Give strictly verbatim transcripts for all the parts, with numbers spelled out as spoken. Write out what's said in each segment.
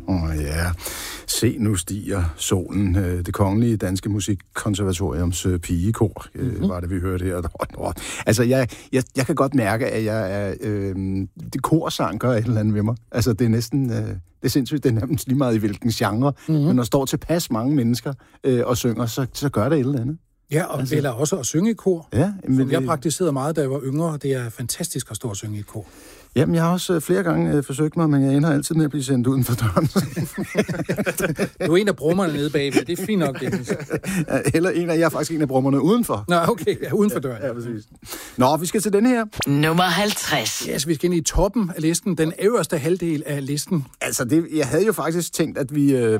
Åh oh, ja, se nu stiger solen. Det Kongelige Danske Musikkonservatoriums pigekor, mm-hmm. var det, vi hørte her. Altså, jeg, jeg, jeg kan godt mærke, at jeg er... Øh, det korsang gør et eller andet ved mig. Altså, det er næsten... Øh, det er sindssygt, det er nærmest lige meget i hvilken genre. Mm-hmm. Men når der står tilpas mange mennesker øh, og synger, så, så gør det et eller andet. Ja, og altså, eller også at synge i kor. Ja, men jeg praktiserede meget, da jeg var yngre. Det er fantastisk at stå og synge i kor. Jamen, jeg har også flere gange øh, forsøgt mig, men jeg ender altid med at blive sendt uden for døren. Du er en af brummerne nede bagved. Det er fint nok, det. Eller en af, jeg er faktisk en af brummerne udenfor. Nå, okay. Ja, uden for døren. Ja, ja, præcis. Nå, vi skal til den her. Nummer halvtreds. Yes, vi skal ind i toppen af listen. Den øverste halvdel af listen. Altså, det, jeg havde jo faktisk tænkt, at vi... Øh...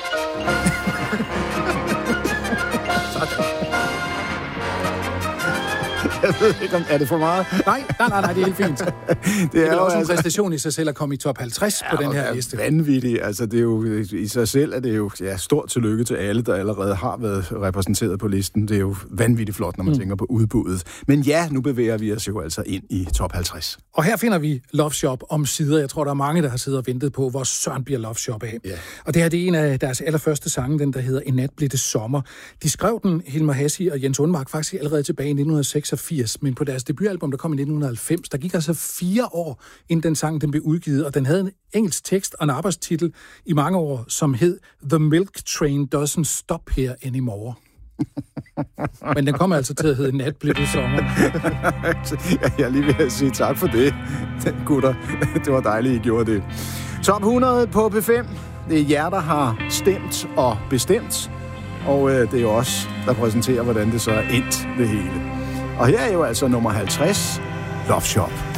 Jeg ved ikke, om er det for meget? Nej, nej, nej, nej, det er helt fint. Det er, det er også altså... en præstation i sig selv at komme i top halvtreds ja, på den her liste. Vanvittigt. Altså, det er jo, i sig selv er det jo ja, stort tillykke til alle, der allerede har været repræsenteret på listen. Det er jo vanvittigt flot, når man mm. tænker på udbuddet. Men ja, nu bevæger vi os jo altså ind i top halvtreds. Og her finder vi Love Shop om sider. Jeg tror, der er mange, der har siddet og ventet på, hvor søren bliver Love Shop af. Yeah. Og det her det er en af deres allerførste sange, den der hedder En nat blev det sommer. De skrev den, Hilmar Hassi og Jens Undmark, faktisk allerede tilbage i nitten seksogfirs, men på deres debutalbum, der kom i nitten halvfems, der gik altså fire år, inden den sang den blev udgivet, og den havde en engelsk tekst og en arbejdstitel i mange år, som hed The Milk Train Doesn't Stop Here Anymore. Men den kommer altså til at hedde Nat blev det sommer. Jeg er lige ved at sige tak for det, gutter. Det var dejligt, I gjorde det. Top hundrede på P fem. Det er jer, der har stemt og bestemt, og øh, det er jo os, der præsenterer, hvordan det så er endt det hele. Og her er jo altså nummer halvtreds, Love Shop.